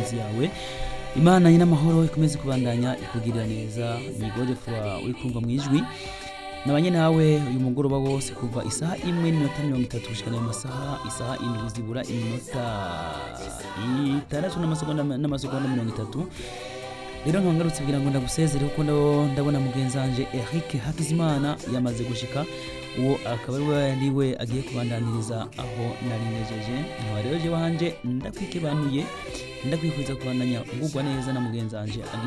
insamirizi yawe. Imana nyina amahoro ikomeze kubandanya ikugirira neza, nigoje kuba uri kumva mu ijwi nabanye nawe uyu mugoroba wose kuva isaha 1:30 gushikana mu masaha isaha 7 zibura iminota 6 n'amasegonda 30. Rero nkangarutse kugira ngo ndagusezere kuko ndabona mugenzanje Eric Hakizimana yamaze gushika, uwo akaba ari we agiye kubandaniriza aho nari nejeje. Rero je wanje ndakwikibanuye, ndakwifuriza kubandanya ugubwa neza na mugenzanje.